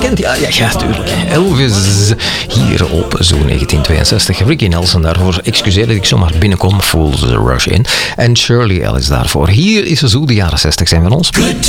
kent? Ja, tuurlijk. Elvis hier op Zoom 1962. Ricky Nelson daarvoor. Excuseer dat ik zomaar binnenkom. Fools Rush In. En Shirley Ellis daarvoor. Hier is Zoom, de jaren 60 zijn van ons.